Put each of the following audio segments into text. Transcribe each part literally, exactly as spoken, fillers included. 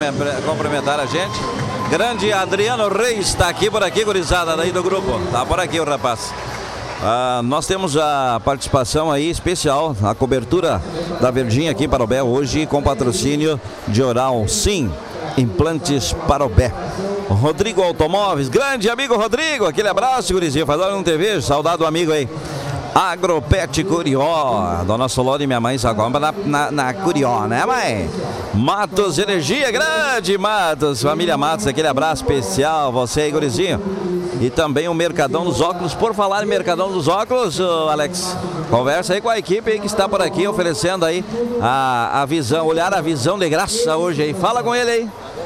cumprimentar a gente. Grande Adriano Reis está aqui por aqui, gurizada, daí do grupo. Tá por aqui o rapaz. Ah, nós temos a participação aí especial, a cobertura da Verdinha aqui em Parobé hoje com patrocínio de Oral Sim, Implantes Parobé. Rodrigo Automóveis, grande amigo Rodrigo, aquele abraço, gurizinho, faz hora não T V, saudado amigo aí. Agropet Curió, Dona Solone e minha mãe só compra na, na, na Curió, né, mãe? Matos Energia, grande Matos, família Matos, aquele abraço especial, você aí, gurizinho. E também o Mercadão dos Óculos. Por falar em Mercadão dos Óculos, Alex, conversa aí com a equipe aí que está por aqui oferecendo aí a, a visão, olhar a visão de graça hoje aí. Fala com ele aí.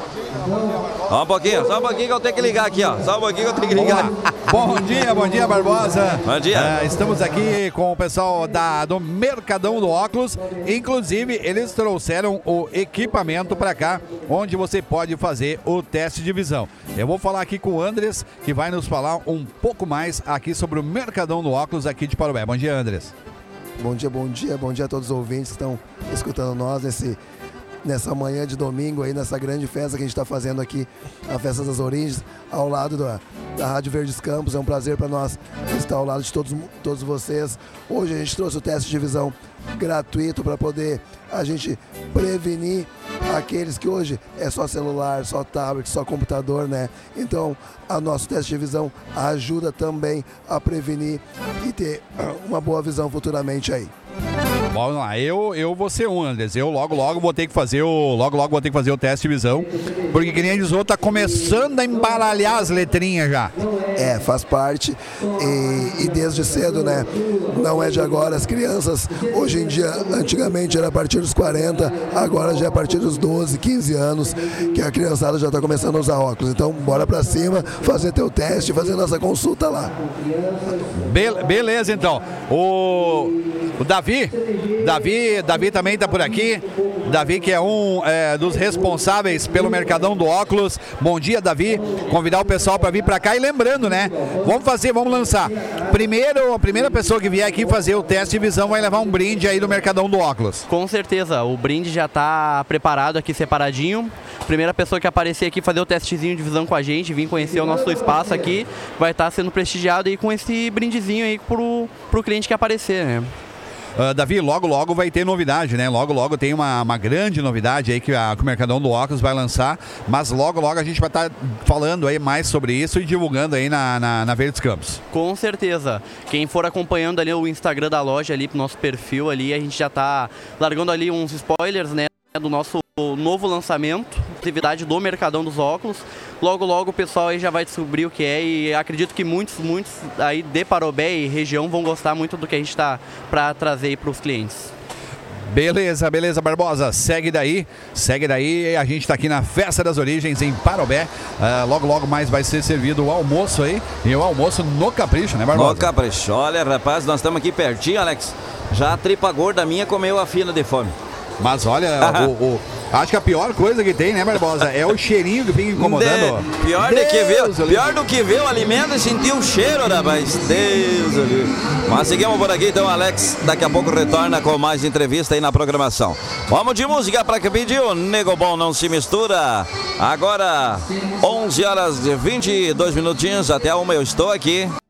Só um pouquinho, só um pouquinho que eu tenho que ligar aqui, ó. Só um pouquinho que eu tenho que ligar. Bom dia, bom dia, Barbosa. Bom dia. É, estamos aqui com o pessoal da, do Mercadão do Óculos. Inclusive, eles trouxeram o equipamento para cá, onde você pode fazer o teste de visão. Eu vou falar aqui com o Andres, que vai nos falar um pouco mais aqui sobre o Mercadão do Óculos aqui de Parobé. Bom dia, Andres. Bom dia, bom dia, bom dia a todos os ouvintes que estão escutando nós nesse... nessa manhã de domingo aí, nessa grande festa que a gente está fazendo aqui, a Festa das Origens, ao lado da, da Rádio Verdes Campos. É um prazer para nós estar ao lado de todos, todos vocês. Hoje a gente trouxe o teste de visão gratuito para poder a gente prevenir aqueles que hoje é só celular, só tablet, só computador, né? Então, o nosso teste de visão ajuda também a prevenir e ter uma boa visão futuramente aí. Vamos lá, eu, eu vou ser um, Andres. Eu logo, logo vou ter que fazer o. Logo, logo vou ter que fazer o teste de visão. Porque que nem diz o outro, tá começando a embaralhar as letrinhas já. É, faz parte. E, e desde cedo, né? Não é de agora. As crianças, hoje em dia, antigamente era a partir dos quarenta, agora já é a partir dos doze, quinze anos, que a criançada já tá começando a usar óculos. Então, bora pra cima, fazer teu teste, fazer nossa consulta lá. Be- beleza, então. O, o Davi. Davi, Davi também está por aqui. Davi, que é um é, dos responsáveis pelo Mercadão do Óculos. Bom dia, Davi. Convidar o pessoal para vir para cá. E lembrando, né? Vamos fazer, vamos lançar. Primeiro, a primeira pessoa que vier aqui fazer o teste de visão vai levar um brinde aí do Mercadão do Óculos. Com certeza. O brinde já está preparado aqui, separadinho. Primeira pessoa que aparecer aqui fazer o testezinho de visão com a gente, vir conhecer o nosso espaço aqui, vai estar sendo prestigiado aí com esse brindezinho aí pro, pro cliente que aparecer, né? Uh, Davi, logo logo vai ter novidade, né? Logo logo tem uma, uma grande novidade aí que, a, que o Mercadão do Óculos vai lançar, mas logo logo a gente vai estar tá falando aí mais sobre isso e divulgando aí na, na, na Verdes Campos. Com certeza. Quem for acompanhando ali o Instagram da loja ali pro nosso perfil ali, a gente já tá largando ali uns spoilers, né? Do nosso novo lançamento, atividade do Mercadão dos Óculos. Logo, logo o pessoal aí já vai descobrir o que é e acredito que muitos, muitos aí de Parobé e região vão gostar muito do que a gente está para trazer aí para os clientes. Beleza, beleza, Barbosa. Segue daí, segue daí. A gente está aqui na Festa das Origens em Parobé. Uh, logo, logo mais vai ser servido o almoço aí. E o almoço no Capricho, né, Barbosa? No Capricho. Olha, rapaz, nós estamos aqui pertinho, Alex. Já a tripa gorda minha comeu a fila de fome. Mas olha, o, o, acho que a pior coisa que tem, né, Barbosa, é o cheirinho que fica incomodando. De, pior, de que ver, pior do que ver o alimento e sentir o cheiro, rapaz. Deus ali. Mas seguimos por aqui, então, Alex. Daqui a pouco retorna com mais entrevista aí na programação. Vamos de música para que pediu. Nego Bom não se mistura. Agora, onze horas e vinte e dois minutinhos. Até uma eu estou aqui.